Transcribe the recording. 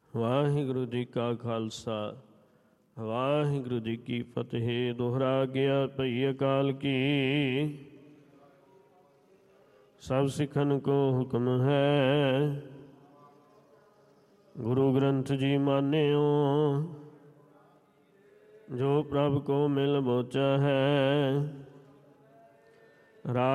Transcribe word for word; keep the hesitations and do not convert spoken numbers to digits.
ਵਾਹਿਗੁਰੂ ਜੀ ਕਾ ਖਾਲਸਾ ਵਾਹਿਗੁਰੂ ਜੀ ਕੀ ਫਤਿਹ। ਦੋਹਰਾ ਗਿਆ ਭਈ ਅਕਾਲ ਕੀ, ਸਭ ਸਿੱਖਨ ਕੋ ਹੁਕਮ ਹੈ। ਗੁਰੂ ਗ੍ਰੰਥ ਜੀ ਮਾਨਿਓ, ਜੋ ਪ੍ਰਭ ਕੋ ਮਿਲ ਬੋਚਾ ਹੈ।